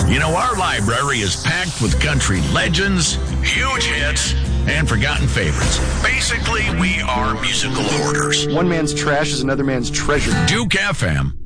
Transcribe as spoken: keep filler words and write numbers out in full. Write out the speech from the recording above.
You know, our library is packed with country legends, huge hits, and forgotten favorites. Basically, we are musical hoarders. One man's trash is another man's treasure. Duke F M.